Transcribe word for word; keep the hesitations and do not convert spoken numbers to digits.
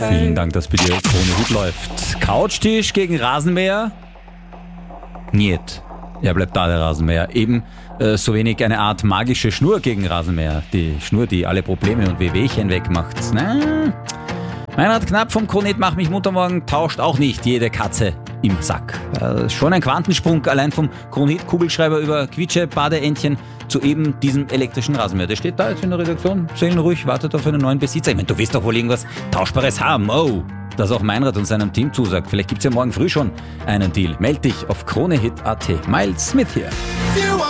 Vielen Dank, dass bei dir Krone gut läuft. Couchtisch gegen Rasenmäher? Niet. Er bleibt da, der Rasenmäher. Eben äh, so wenig eine Art magische Schnur gegen Rasenmäher. Die Schnur, die alle Probleme und Wehwehchen wegmacht. Na, Meinrad Knapp vom Kronet Mach mich munter morgen tauscht auch nicht jede Katze im Sack. Äh, schon ein Quantensprung allein vom Kronet-Kugelschreiber über Quietsche-Badeentchen zu eben diesem elektrischen Rasenmäher. Der steht da jetzt in der Redaktion, seelenruhig, wartet auf einen neuen Besitzer. Ich meine, du wirst doch wohl irgendwas Tauschbares haben. Oh, das auch Meinrad und seinem Team zusagt. Vielleicht gibt's ja morgen früh schon einen Deal. Meld dich auf kronehit punkt at. Miles Smith hier.